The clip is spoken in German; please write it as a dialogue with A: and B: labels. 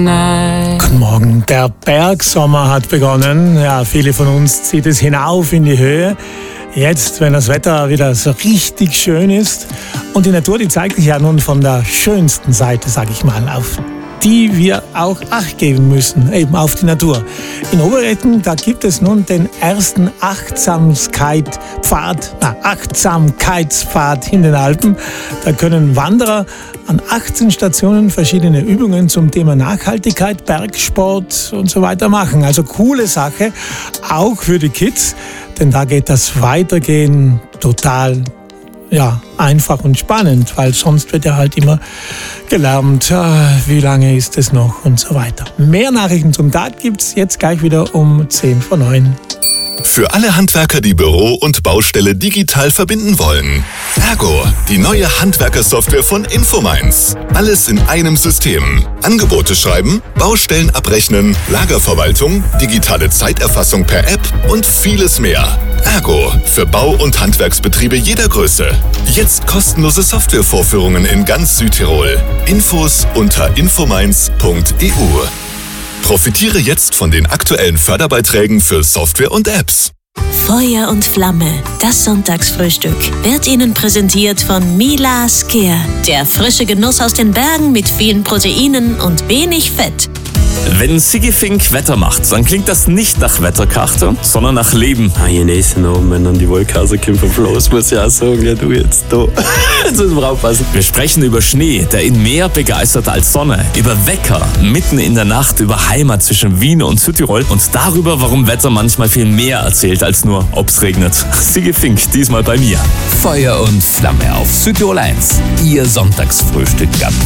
A: Guten Morgen. Der Bergsommer hat begonnen. Ja, viele von uns zieht es hinauf in die Höhe. Jetzt, wenn das Wetter wieder so richtig schön ist. Und die Natur, die zeigt sich ja nun von der schönsten Seite, sage ich mal, auf die wir auch Acht geben müssen, eben auf die Natur. In Oberretten, da gibt es nun den ersten Achtsamkeitspfad in den Alpen. Da können Wanderer an 18 Stationen verschiedene Übungen zum Thema Nachhaltigkeit, Bergsport und so weiter machen. Also coole Sache, auch für die Kids, denn da geht das Weitergehen total einfach und spannend, weil sonst wird ja halt immer gelärmt, wie lange ist es noch und so weiter. Mehr Nachrichten zum Tag gibt's jetzt gleich wieder um 8:50.
B: Für alle Handwerker, die Büro und Baustelle digital verbinden wollen. Ergo, die neue Handwerkersoftware von Infomines. Alles in einem System. Angebote schreiben, Baustellen abrechnen, Lagerverwaltung, digitale Zeiterfassung per App und vieles mehr. Ergo, für Bau- und Handwerksbetriebe jeder Größe. Jetzt kostenlose Softwarevorführungen in ganz Südtirol. Infos unter infomines.eu. Profitiere jetzt von den aktuellen Förderbeiträgen für Software und Apps.
C: Feuer und Flamme, das Sonntagsfrühstück, wird Ihnen präsentiert von Mila Sker. Der frische Genuss aus den Bergen mit vielen Proteinen und wenig Fett.
D: Wenn Sigi Fink Wetter macht, dann klingt das nicht nach Wetterkarte, sondern nach Leben.
E: Je nächsten Abend, wenn dann die Wolke rauskommt vom Floß, muss ich auch sagen, ja du jetzt da. Jetzt müssen wir aufpassen.
D: Wir sprechen über Schnee, der ihn mehr begeistert als Sonne, über Wecker mitten in der Nacht, über Heimat zwischen Wien und Südtirol und darüber, warum Wetter manchmal viel mehr erzählt als nur, ob's regnet. Sigi Fink, diesmal bei mir.
F: Feuer und Flamme auf Südtirol 1. Ihr Sonntagsfrühstück.